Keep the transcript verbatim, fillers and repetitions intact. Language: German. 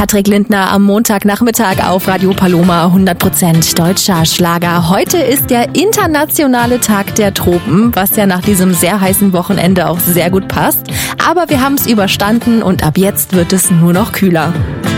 Patrick Lindner am Montagnachmittag auf Radio Paloma, hundert Prozent deutscher Schlager. Heute ist der internationale Tag der Tropen, was ja nach diesem sehr heißen Wochenende auch sehr gut passt. Aber wir haben es überstanden und ab jetzt wird es nur noch kühler.